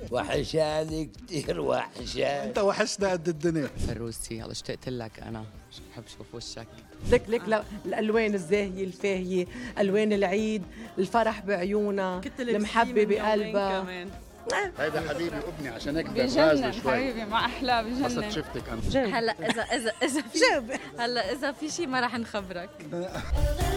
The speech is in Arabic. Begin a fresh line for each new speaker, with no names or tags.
وحشاني كتير وحشاني.
انت وحشنا قد الدنيا.
فروسي هلا اشتقت لك انا، بحب اشوف وشك.
لك الالوان الزاهيه الفاهيه، الوان العيد، الفرح بعيونها، المحبه بقلبها.
هيدا حبيبي وابني عشان هيك
بجنن حبيبي، ما احلى بجنن.
بس شفتك انا
هلا اذا في هلا اذا في شيء ما راح نخبرك.